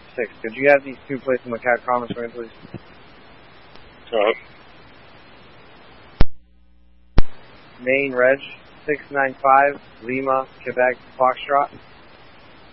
6. Could you have these 2 placed in Macaque Commerce Marine, please? Main Reg 695 Lima, Quebec, Foxtrot.